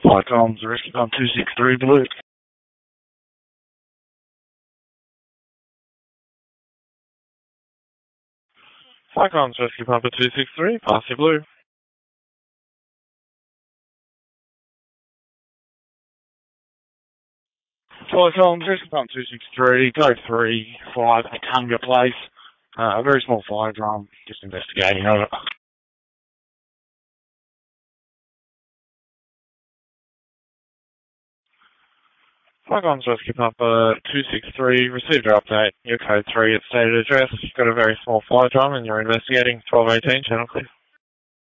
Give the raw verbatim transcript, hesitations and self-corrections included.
Icons, Rescue Pump two six three, Blue. Icons, Rescue Pump two six three, pass your Blue. Icons, Rescue Pump two six three, go three five, Atunga Place. Uh, a very small fire drum, just investigating over. Icons, Rescue Pump uh, two six three, received your update. Your code three at stated address. You've got a very small fire drum and you're investigating. twelve eighteen, channel clear.